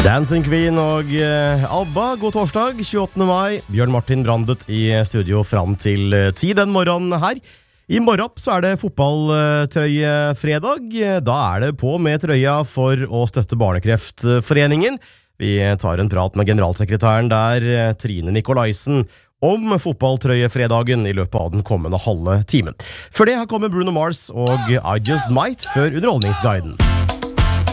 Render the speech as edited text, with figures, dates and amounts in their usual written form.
Dancing Queen og ABBA, god torsdag, 28. mai. Bjørn Martin Brandet i studio fram til 10 den morgenen her. I morgen så det fotballtrøyefredag. Da det på med trøya for å støtte Barnekreftforeningen. Vi tar en prat med generalsekretæren der, Trine Nikolaisen, om fotballtrøyefredagen i løpet av den kommende halve timen. For det her kommer Bruno Mars og I Just Might før Underholdningsguiden.